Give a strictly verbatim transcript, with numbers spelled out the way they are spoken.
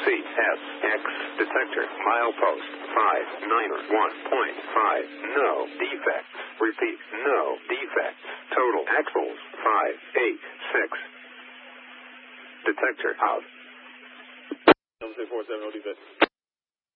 C S X detector milepost five nine one point five. No defects. Repeat, no defects. Total axles five eight six. Detector out. seven six four seven, no defects.